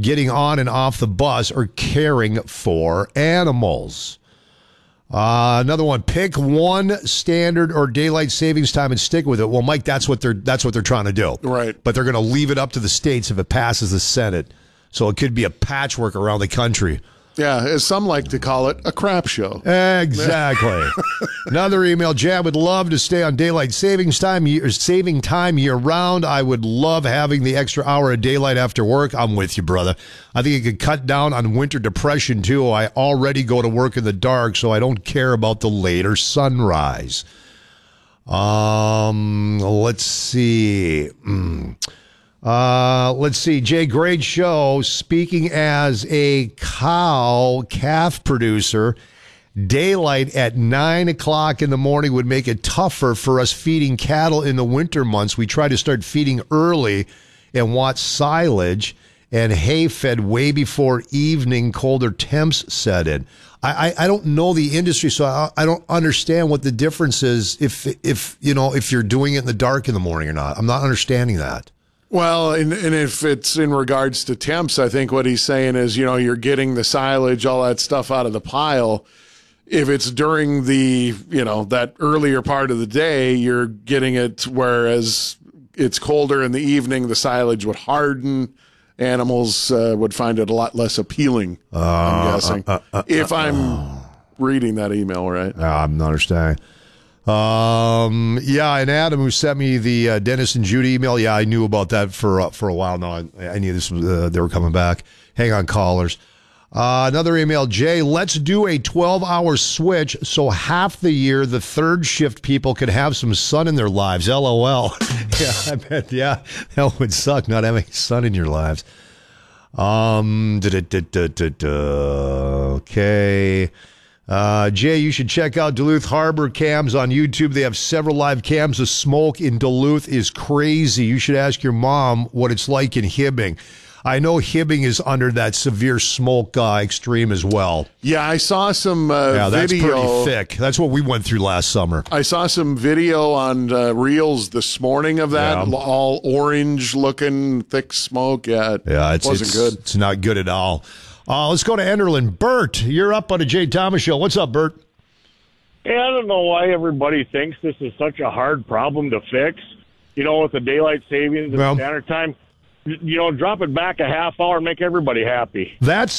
getting on and off the bus or caring for animals. Another one, pick one standard or daylight savings time and stick with it. Well, Mike, that's what they're trying to do. Right. But they're going to leave it up to the states if it passes the Senate. So it could be a patchwork around the country. Yeah, as some like to call it, a crap show. Exactly. Another email, Jay, I would love to stay on daylight saving time year round. I would love having the extra hour of daylight after work. I'm with you, brother. I think it could cut down on winter depression, too. I already go to work in the dark, so I don't care about the later sunrise. Let's see. Jay, great show. Speaking as a calf producer, daylight at 9 o'clock in the morning would make it tougher for us feeding cattle in the winter months. We try to start feeding early and want silage and hay fed way before evening colder temps set in. I don't know the industry, so I don't understand what the difference is if you're doing it in the dark in the morning or not. I'm not understanding that. Well, and if it's in regards to temps, I think what he's saying is, you're getting the silage, all that stuff out of the pile. If it's during the, that earlier part of the day, you're getting it, whereas it's colder in the evening, the silage would harden. Animals would find it a lot less appealing, I'm guessing. If I'm reading that email right. I'm not understanding. And Adam, who sent me the Dennis and Judy email, I knew about that for a while now. I knew this was, they were coming back. Hang on, callers. Another email, Jay, let's do a 12-hour switch so half the year the third shift people could have some sun in their lives. LOL. Yeah, I bet, that would suck not having sun in your lives. Okay. Jay, you should check out Duluth Harbor cams on YouTube. They have several live cams. The smoke in Duluth is crazy. You should ask your mom what it's like in Hibbing. I know Hibbing is under that severe smoke extreme as well. Yeah, I saw some that's video. Pretty thick. That's what we went through last summer. I saw some video on Reels this morning of that, all orange-looking, thick smoke. Yeah, it wasn't good. It's not good at all. Let's go to Enderlin. Bert, you're up on the Jay Thomas Show. What's up, Bert? Hey, I don't know why everybody thinks this is such a hard problem to fix. With the daylight savings and standard time. Drop it back a half hour and make everybody happy. It's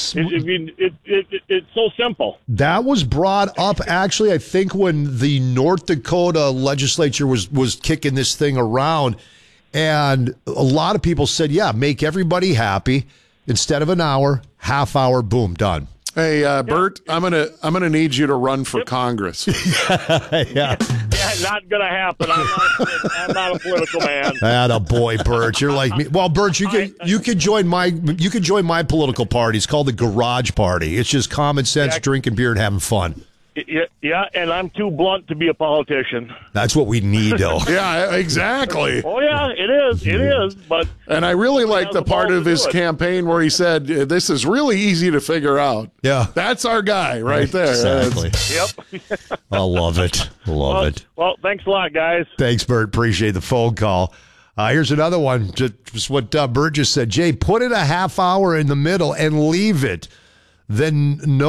so simple. That was brought up, actually, I think, when the North Dakota legislature was kicking this thing around. And a lot of people said, make everybody happy. Instead of an hour, half hour, boom, done. Hey, Bert, I'm gonna need you to run for Congress. Yeah, not gonna happen. I'm not a political man. Atta boy, Bert, you're like me. Well, Bert, you could join my political party. It's called the Garage Party. It's just common sense, drinking beer and having fun. Yeah, and I'm too blunt to be a politician. That's what we need, though. Yeah, exactly. Oh, yeah, it is. But and I really like the part of his campaign where he said, this is really easy to figure out. Yeah. That's our guy right there. Exactly. Yep. I love it. Love it. Well, thanks a lot, guys. Thanks, Bert. Appreciate the phone call. Here's another one. Just what Bert just said. Jay, put it a half hour in the middle and leave it. Then no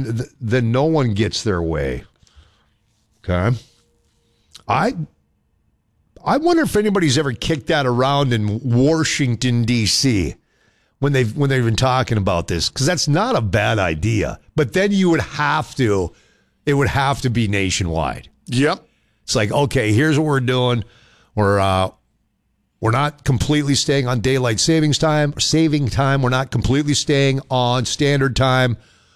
one gets their way. Okay. I wonder if anybody's ever kicked that around in Washington, D.C. when they've been talking about this, because that's not a bad idea. But then it would have to be nationwide. Yep. It's like, okay, here's what we're doing. We're not completely staying on daylight saving time. We're not completely staying on standard time.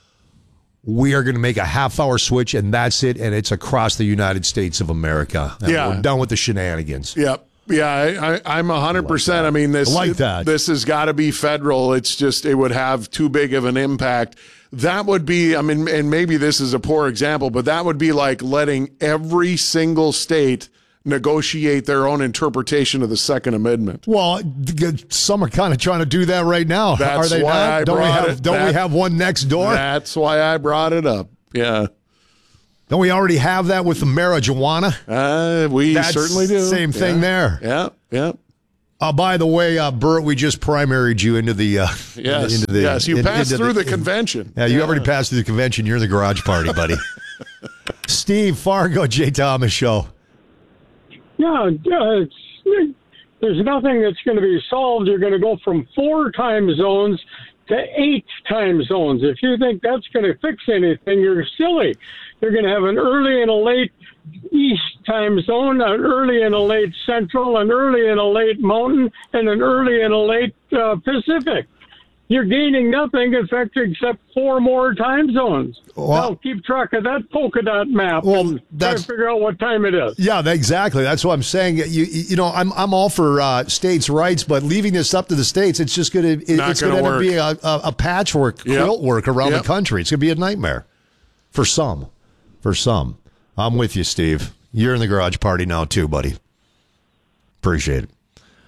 We are going to make a half-hour switch, and that's it, and it's across the United States of America. And we're done with the shenanigans. Yep. Yeah, I'm 100%. I mean, this has got to be federal. It's just it would have too big of an impact. That would be, and maybe this is a poor example, but that would be like letting every single state negotiate their own interpretation of the Second Amendment. Well, some are kind of trying to do that right now. That's are they why not? Don't we have one next door? That's why I brought it up. Yeah. Don't we already have that with the marijuana? We certainly do. Same thing there. Yeah. By the way, Bert, we just primaried you into the yes. You passed through the convention. Yeah, you already passed through the convention. You're in the garage party, buddy. Steve, Fargo, Jay Thomas Show. Yeah, there's nothing that's going to be solved. You're going to go from 4 time zones to 8 time zones. If you think that's going to fix anything, you're silly. You're going to have an early and a late East time zone, an early and a late Central, an early and a late Mountain, and an early and a late Pacific. You're gaining nothing, in fact, except 4 more time zones. Well, keep track of that polka dot map and try to figure out what time it is. Yeah, exactly. That's what I'm saying. You know, I'm all for states' rights, but leaving this up to the states, it's just going to end up being a patchwork, quilt work around the country. It's going to be a nightmare for some. I'm with you, Steve. You're in the garage party now, too, buddy. Appreciate it.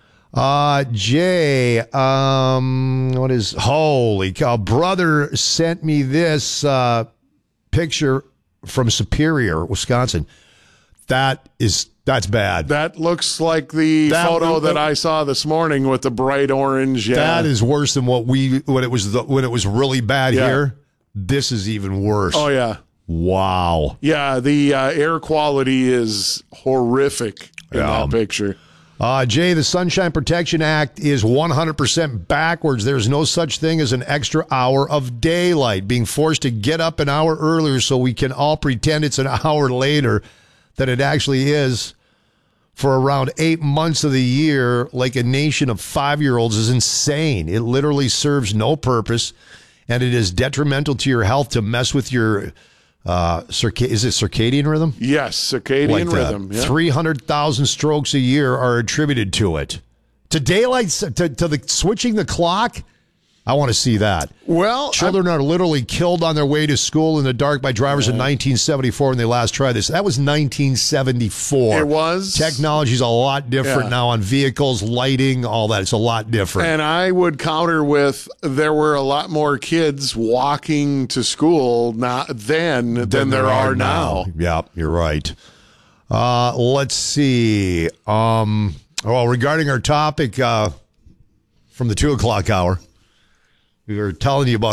Jay, holy cow, brother sent me this picture from Superior, Wisconsin. That's bad. That looks like the photo that I saw this morning with the bright orange. Yeah. That is worse than when it was really bad here. This is even worse. Oh yeah. Wow. Yeah, the air quality is horrific in that picture. Jay, the Sunshine Protection Act is 100% backwards. There's no such thing as an extra hour of daylight. Being forced to get up an hour earlier so we can all pretend it's an hour later than it actually is for around 8 months of the year, like a nation of 5-year-olds, is insane. It literally serves no purpose, and it is detrimental to your health to mess with your is it circadian rhythm? Yes, circadian rhythm. Yeah. 300,000 strokes a year are attributed to it. To daylight, to the switching the clock. I want to see that. Well, children are literally killed on their way to school in the dark by drivers in 1974 when they last tried this. That was 1974. It was. Technology's a lot different now on vehicles, lighting, all that. It's a lot different. And I would counter with there were a lot more kids walking to school than there are now. Yeah, you're right. Let's see. Regarding our topic from the 2 o'clock hour, we were telling you about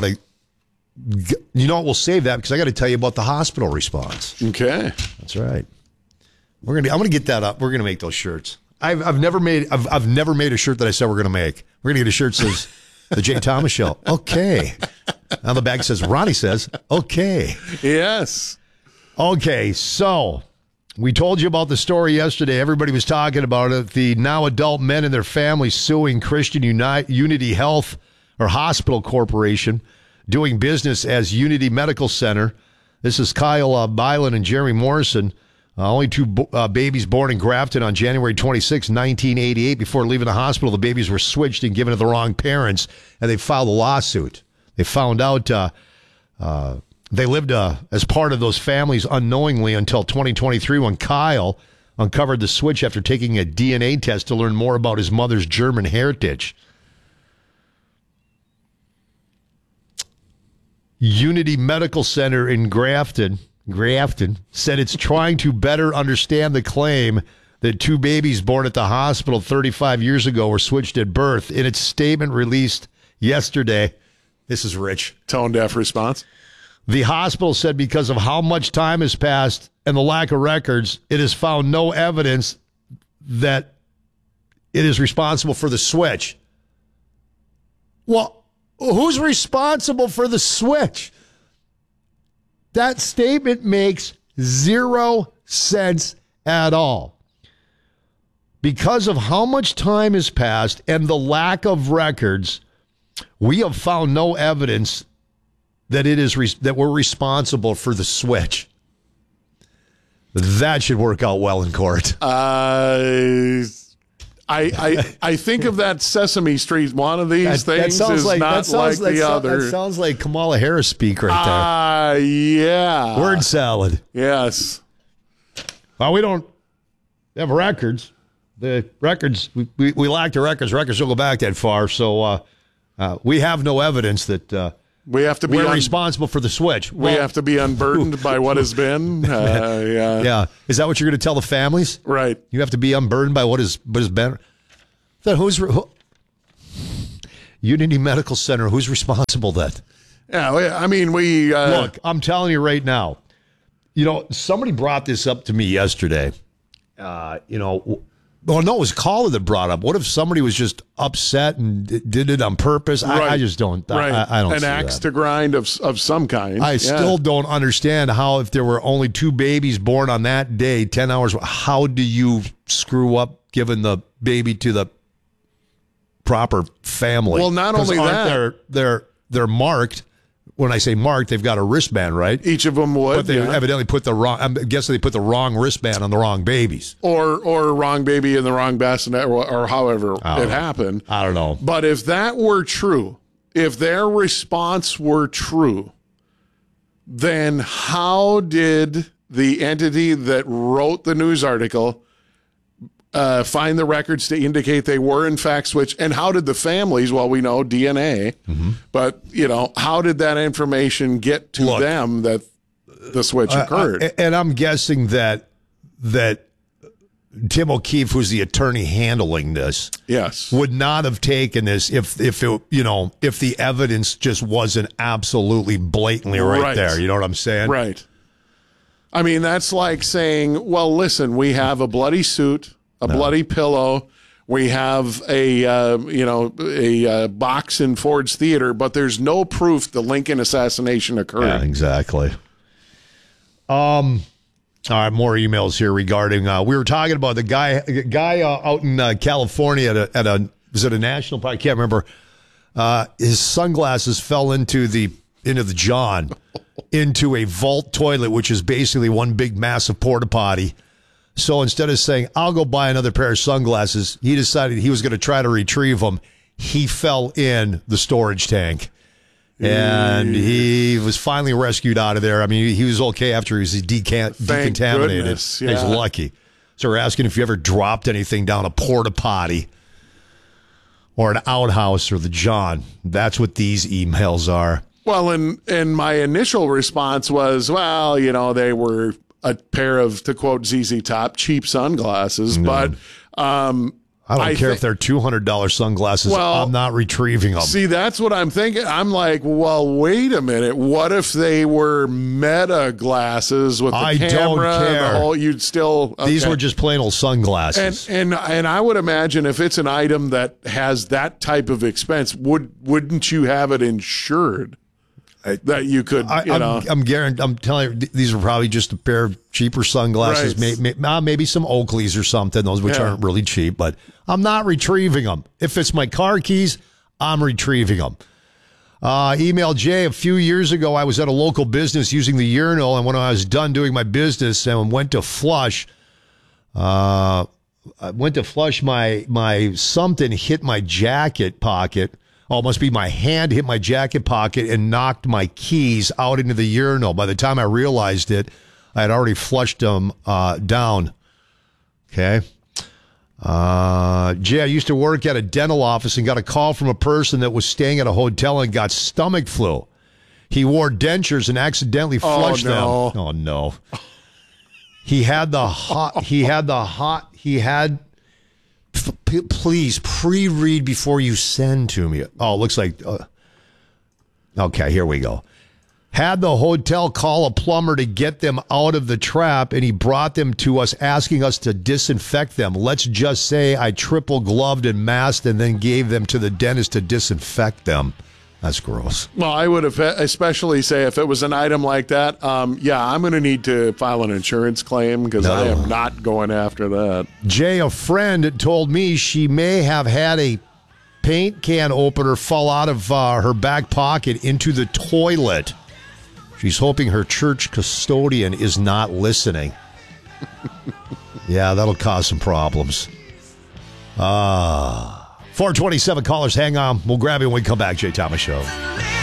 we'll save that because I got to tell you about the hospital response. Okay. That's right. I'm gonna get that up. We're gonna make those shirts. I've never made a shirt that I said we're gonna make. We're gonna get a shirt that says the Jay Thomas Show. Okay. On the back says Ronnie says okay. Yes. Okay, so we told you about the story yesterday. Everybody was talking about it. The now adult men and their families suing Christian Unity Health or Hospital Corporation, doing business as Unity Medical Center. This is Kyle Byland and Jeremy Morrison. Only 2 babies born in Grafton on January 26, 1988. Before leaving the hospital, the babies were switched and given to the wrong parents, and they filed a lawsuit. They found out they lived as part of those families unknowingly until 2023 when Kyle uncovered the switch after taking a DNA test to learn more about his mother's German heritage. Unity Medical Center in Grafton said it's trying to better understand the claim that 2 babies born at the hospital 35 years ago were switched at birth. In its statement released yesterday, this is rich. Tone-deaf response. The hospital said because of how much time has passed and the lack of records, it has found no evidence that it is responsible for the switch. Well, who's responsible for the switch? That statement makes 0 sense at all. Because of how much time has passed and the lack of records, we have found no evidence that that we're responsible for the switch. That should work out well in court. I think of that Sesame Street. One of these things is not like the other. That sounds like Kamala Harris speak right there. Yeah. Word salad. Yes. Well, we don't have records. The records, we lack the records. Records don't go back that far. So we have no evidence that we have to be we're responsible for the switch. We have to be unburdened by what has been. Yeah. Is that what you're going to tell the families? Right. You have to be unburdened by what has been. Then Unity Medical Center, who's responsible then? Yeah, I mean, Look, I'm telling you right now, somebody brought this up to me yesterday. Well, no, it was a caller that brought up. What if somebody was just upset and did it on purpose? Right. I just don't. Right. I don't. An see axe that. to grind of some kind. I still don't understand how, if there were only 2 babies born on that day, 10 hours, how do you screw up giving the baby to the proper family? Well, not only that, they're marked. When I say marked, they've got a wristband, right? Each of them would. But they evidently put the wrong. I'm guessing they put the wrong wristband on the wrong babies, or wrong baby in the wrong bassinet, or however it happened. I don't know. But if that were true, if their response were true, then how did the entity that wrote the news article find the records to indicate they were in fact switched? And how did the families, well, we know DNA, but how did that information get to them that the switch occurred? And I'm guessing that Tim O'Keefe, who's the attorney handling this, yes, would not have taken this if the evidence just wasn't absolutely blatantly right there. You know what I'm saying? Right. I mean, that's like saying, well, listen, we have a bloody suit, a bloody pillow. We have a box in Ford's Theater, but there's no proof the Lincoln assassination occurred. Yeah, exactly. All right, more emails here regarding. We were talking about the guy out in California at a national park? I can't remember. His sunglasses fell into the John, into a vault toilet, which is basically one big massive porta potty. So instead of saying, I'll go buy another pair of sunglasses, he decided he was going to try to retrieve them. He fell in the storage tank. And he was finally rescued out of there. I mean, he was okay after he was decontaminated. Goodness, yeah. He's lucky. So we're asking if you ever dropped anything down a porta potty or an outhouse or the John. That's what these emails are. Well, and my initial response was, well, they were a pair of, to quote ZZ Top, cheap sunglasses. No. But I don't care if they're $200 sunglasses. Well, I'm not retrieving them. See, that's what I'm thinking. I'm like, well, wait a minute. What if they were Meta glasses with the camera? Don't care. The whole, you'd still. Okay. These were just plain old sunglasses. And I would imagine if it's an item that has that type of expense, wouldn't you have it insured? That you could, I'm guaranteed. I'm telling you, these are probably just a pair of cheaper sunglasses. Right. Maybe some Oakleys or something. Those which aren't really cheap, but I'm not retrieving them. If it's my car keys, I'm retrieving them. Email Jay. A few years ago, I was at a local business using the urinal, and when I was done doing my business and went to flush, my something hit my jacket pocket. Oh, it must be my hand hit my jacket pocket and knocked my keys out into the urinal. By the time I realized it, I had already flushed them down. Okay. Jay, I used to work at a dental office and got a call from a person that was staying at a hotel and got stomach flu. He wore dentures and accidentally flushed them. Oh, no. Please pre-read before you send to me. Oh, it looks like. Okay, here we go. Had the hotel call a plumber to get them out of the trap, and he brought them to us asking us to disinfect them. Let's just say I triple gloved and masked and then gave them to the dentist to disinfect them. That's gross. Well, I would have especially say if it was an item like that, I'm going to need to file an insurance claim because I am not going after that. Jay, a friend told me she may have had a paint can opener fall out of her back pocket into the toilet. She's hoping her church custodian is not listening. Yeah, that'll cause some problems. 427 callers, hang on. We'll grab you when we come back. Jay Thomas Show.